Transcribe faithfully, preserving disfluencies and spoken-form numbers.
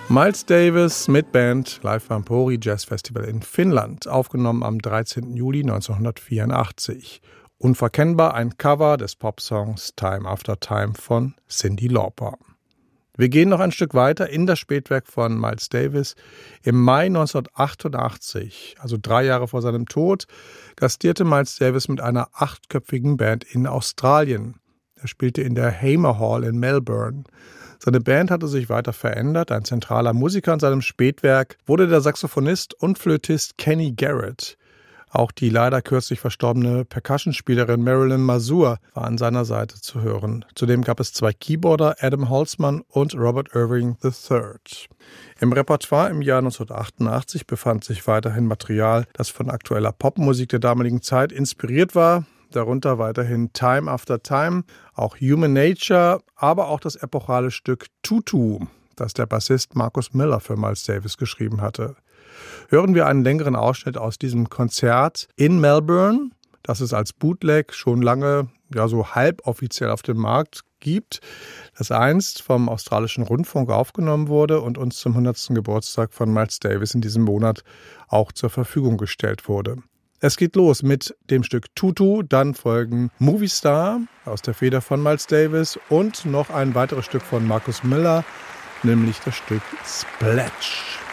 Miles Davis mit Band live beim Pori Jazz Festival in Finnland, aufgenommen am dreizehnten Juli neunzehnhundertvierundachtzig. Unverkennbar ein Cover des Popsongs Time After Time von Cyndi Lauper. Wir gehen noch ein Stück weiter in das Spätwerk von Miles Davis. Im Mai neunzehnhundertachtundachtzig, also drei Jahre vor seinem Tod, gastierte Miles Davis mit einer achtköpfigen Band in Australien. Er spielte in der Hamer Hall in Melbourne. Seine Band hatte sich weiter verändert. Ein zentraler Musiker in seinem Spätwerk wurde der Saxophonist und Flötist Kenny Garrett. Auch die leider kürzlich verstorbene Percussionspielerin Marilyn Mazur war an seiner Seite zu hören. Zudem gab es zwei Keyboarder, Adam Holzman und Robert Irving der Dritte. Im Repertoire im Jahr neunzehnhundertachtundachtzig befand sich weiterhin Material, das von aktueller Popmusik der damaligen Zeit inspiriert war. Darunter weiterhin Time After Time, auch Human Nature, aber auch das epochale Stück Tutu, das der Bassist Marcus Miller für Miles Davis geschrieben hatte. Hören wir einen längeren Ausschnitt aus diesem Konzert in Melbourne, das es als Bootleg schon lange, ja so halboffiziell auf dem Markt gibt, das einst vom australischen Rundfunk aufgenommen wurde und uns zum hundertsten Geburtstag von Miles Davis in diesem Monat auch zur Verfügung gestellt wurde. Es geht los mit dem Stück Tutu, dann folgen Movie Star aus der Feder von Miles Davis und noch ein weiteres Stück von Marcus Miller, nämlich das Stück Splatch.